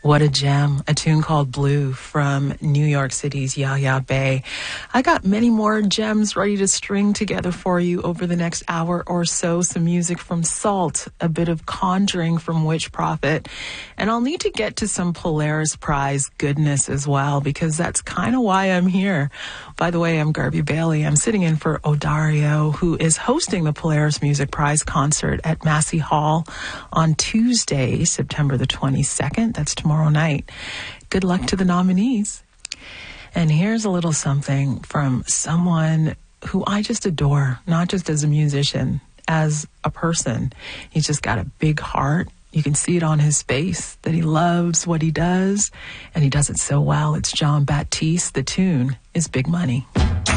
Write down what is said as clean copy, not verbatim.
What a gem, a tune called Blue from New York City's Yaya Bay. I got many more gems ready to string together for you over the next hour or so. Some music from Salt, a bit of Conjuring from Witch Prophet, and I'll need to get to some Polaris Prize goodness as well, because that's kind of why I'm here. By the way, I'm Garby Bailey. I'm sitting in for Odario, who is hosting the Polaris Music Prize concert at Massey Hall on Tuesday, September the 22nd. That's tomorrow night. Good luck to the nominees. And here's a little something from someone who I just adore, not just as a musician, as a person. He's just got a big heart. You can see it on his face that he loves what he does, and he does it so well. It's Jon Batiste. The tune is Big Money.